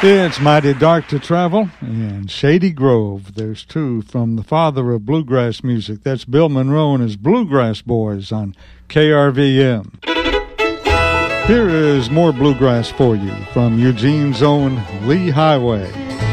It's Mighty Dark to Travel and Shady Grove. There's two from the father of bluegrass music. That's Bill Monroe and his Bluegrass Boys on KRVM. Here is more bluegrass for you from Eugene's own Lee Highway.